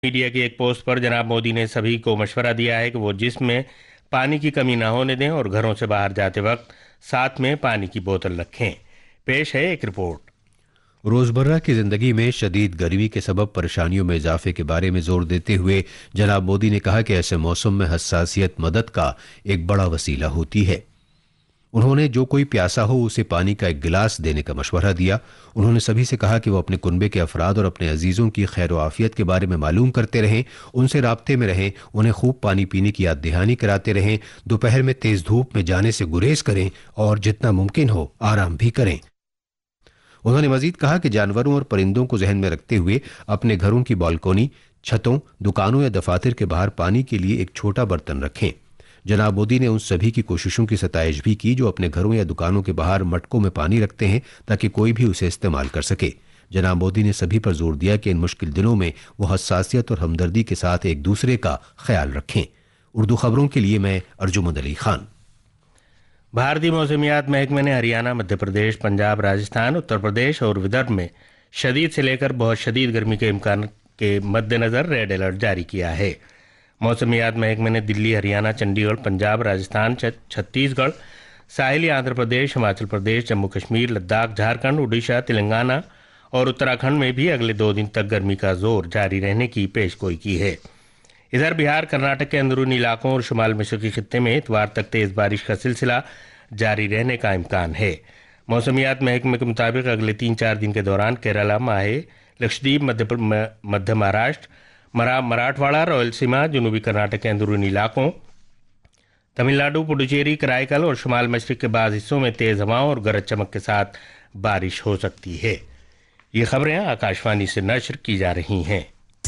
Media کی ایک post پر جناب مودی نے سبھی کو مشورہ دیا ہے کہ وہ جسم میں پانی کی کمی نہ ہونے دیں اور گھروں سے باہر جاتے وقت ساتھ میں پانی کی بوتل رکھیں۔ پیش ہے ایک رپورٹ۔ روزمرہ کی زندگی میں شدید گرمی کے سبب پریشانیوں میں اضافے کے بارے میں زور دیتے ہوئے جناب مودی نے کہا کہ ایسے موسم میں حساسیت مدد کا ایک بڑا وسیلہ ہوتی ہے۔ انہوں نے جو کوئی پیاسا ہو اسے پانی کا ایک گلاس دینے کا مشورہ دیا۔ انہوں نے سبھی سے کہا کہ وہ اپنے کنبے کے افراد اور اپنے عزیزوں کی خیر و عافیت کے بارے میں معلوم کرتے رہیں، ان سے رابطے میں رہیں، انہیں خوب پانی پینے کی یاد دہانی کراتے رہیں، دوپہر میں تیز دھوپ میں جانے سے گریز کریں اور جتنا ممکن ہو آرام بھی کریں۔ انہوں نے مزید کہا کہ جانوروں اور پرندوں کو ذہن میں رکھتے ہوئے اپنے گھروں کی بالکونی، چھتوں، دکانوں یا دفاتر کے باہر پانی کے لیے ایک چھوٹا برتن رکھیں۔ جناب مودی نے ان سبھی کی کوششوں کی ستائش بھی کی جو اپنے گھروں یا دکانوں کے باہر مٹکوں میں پانی رکھتے ہیں تاکہ کوئی بھی اسے استعمال کر سکے۔ جناب مودی نے سبھی پر زور دیا کہ ان مشکل دنوں میں وہ حساسیت اور ہمدردی کے ساتھ ایک دوسرے کا خیال رکھیں۔ اردو خبروں کے لیے میں ارجمند علی خان۔ بھارتی موسمیات محکمے نے ہریانہ، مدھیہ پردیش، پنجاب، راجستھان، اتر پردیش اور ودربھ میں شدید سے لے کر بہت شدید گرمی کے امکان کے مد نظر ریڈ الرٹ جاری کیا ہے۔ موسمیات محکمے نے دلی، ہریانہ، چنڈی گڑھ، پنجاب، راجستھان، چھتیس گڑھ، ساحلی آندھرا پردیش، ہماچل پردیش، جموں کشمیر، لداخ، جھارکھنڈ، اڈیشہ، تلنگانہ اور اتراکھنڈ میں بھی اگلے 2 دن تک گرمی کا زور جاری رہنے کی پیش گوئی کی ہے۔ ادھر بہار، کرناٹک کے اندرونی علاقوں اور شمال مشرقی خطے میں اتوار تک تیز بارش کا سلسلہ جاری رہنے کا امکان ہے۔ موسمیات محکمے کے مطابق اگلے 3-4 دن کے دوران کیرالہ، ماہے، لکشدیپ، مدھیہ مہاراشٹر، مراٹھواڑہ، رائل سیما، جنوبی کرناٹک کے اندرونی علاقوں، تمل ناڈو، پڈوچیری، کرائیکل اور شمال مشرق کے بعض حصوں میں تیز ہواؤں اور گرج چمک کے ساتھ بارش ہو سکتی ہے۔ یہ خبریں آکاشوانی سے نشر کی جا رہی ہیں۔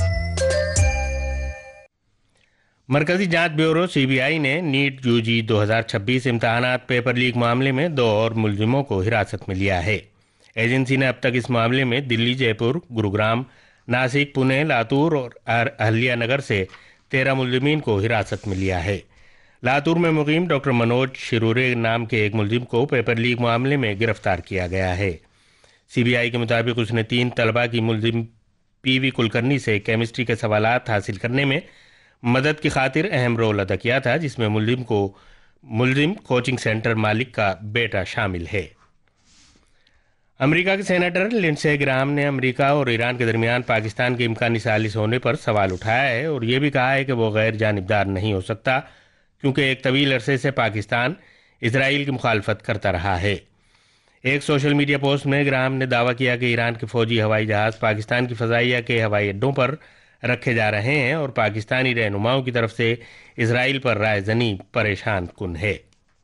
مرکزی جانچ بیورو CBI نے نیٹ UG 2026 امتحانات پیپر لیک معاملے میں 2 اور ملزموں کو حراست میں لیا ہے۔ ایجنسی نے اب تک اس معاملے میں دلی، جے پور، گروگرام، ناسک، پونے، لاتور اور اہلیہ نگر سے 13 ملزمین کو حراست میں لیا ہے۔ لاتور میں مقیم ڈاکٹر منوج شرورے نام کے ایک ملزم کو پیپر لیک معاملے میں گرفتار کیا گیا ہے۔ CBI کے مطابق اس نے 3 طلبہ کی ملزم PV کلکرنی سے کیمسٹری کے سوالات حاصل کرنے میں مدد کی خاطر اہم رول ادا کیا تھا، جس میں ملزم کوچنگ سینٹر مالک کا بیٹا شامل ہے۔ امریکہ کے سینیٹر لنڈسے گراہم نے امریکہ اور ایران کے درمیان پاکستان کے امکانی ثالث ہونے پر سوال اٹھایا ہے اور یہ بھی کہا ہے کہ وہ غیر جانبدار نہیں ہو سکتا کیونکہ ایک طویل عرصے سے پاکستان اسرائیل کی مخالفت کرتا رہا ہے۔ ایک سوشل میڈیا پوسٹ میں گراہم نے دعویٰ کیا کہ ایران کے فوجی ہوائی جہاز پاکستان کی فضائیہ کے ہوائی اڈوں پر رکھے جا رہے ہیں اور پاکستانی رہنماؤں کی طرف سے اسرائیل پر رائے زنی پریشان کن ہے۔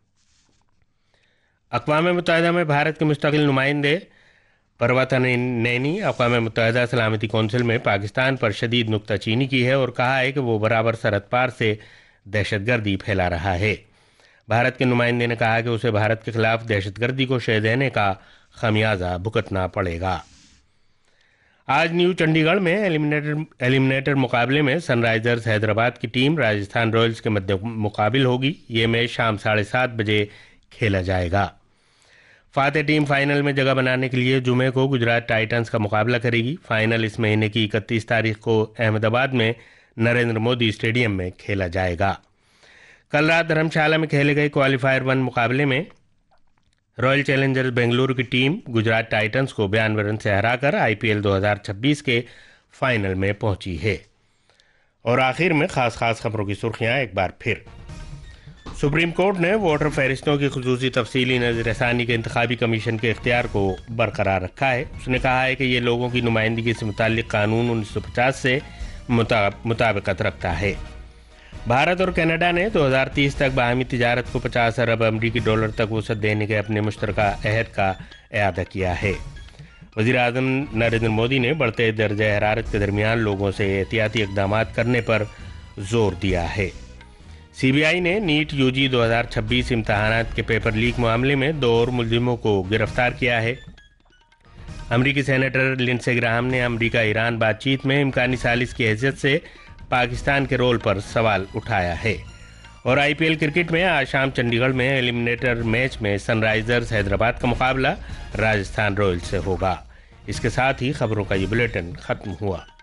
اقوام متحدہ میں بھارت کے مستقل نمائندے پروتا نینی اقوام متحدہ سلامتی کونسل میں پاکستان پر شدید نکتہ چینی کی ہے اور کہا ہے کہ وہ برابر سرحد پار سے دہشت گردی پھیلا رہا ہے۔ بھارت کے نمائندے نے کہا کہ اسے بھارت کے خلاف دہشت گردی کو شہ دینے کا خمیازہ بھگتنا پڑے گا۔ آج نیو چنڈی گڑھ میں ایلیمنیٹر مقابلے میں سن رائزرز حیدرآباد کی ٹیم راجستھان رائلز کے مقابل ہوگی۔ یہ میچ شام 7:30 بجے کھیلا جائے گا۔ فاتح ٹیم فائنل میں جگہ بنانے کے لیے جمعے کو گجرات ٹائٹنز کا مقابلہ کرے گی۔ فائنل اس مہینے کی 31 تاریخ کو احمد آباد میں نریندر مودی اسٹیڈیم میں کھیلا جائے گا۔ کل رات دھرم شالہ میں کھیلے گئے کوالیفائر 1 مقابلے میں رائل چیلنجرز بنگلورو کی ٹیم گجرات ٹائٹنز کو 92 رن سے ہرا کر IPL 2026 کے فائنل میں پہنچی ہے۔ اور آخر میں خاص خبروں کی سرخیاں ایک بار پھر۔ سپریم کورٹ نے ووٹر فہرستوں کی خصوصی تفصیلی نظر ثانی کے انتخابی کمیشن کے اختیار کو برقرار رکھا ہے۔ اس نے کہا ہے کہ یہ لوگوں کی نمائندگی سے متعلق قانون 1950 سے مطابقت رکھتا ہے۔ بھارت اور کینیڈا نے 2030 تک باہمی تجارت کو 50 ارب امریکی ڈالر تک وسعت دینے کے اپنے مشترکہ عہد کا اعادہ کیا ہے۔ وزیر اعظم نریندر مودی نے بڑھتے درجہ حرارت کے درمیان لوگوں سے احتیاطی اقدامات کرنے پر زور دیا ہے۔ CBI نے نیٹ UG 2026 امتحانات کے پیپر لیک معاملے میں 2 اور ملزموں کو گرفتار کیا ہے۔ امریکی سینیٹر لنڈسے گراہم نے امریکہ ایران بات چیت میں امکانی ثالث کی حیثیت سے پاکستان کے رول پر سوال اٹھایا ہے۔ اور IPL کرکٹ میں آج شام چنڈی گڑھ میں ایلیمنیٹر میچ میں سن رائزرز حیدرآباد کا مقابلہ راجستھان رائلز سے ہوگا۔ اس کے ساتھ ہی خبروں کا یہ بلیٹن ختم ہوا۔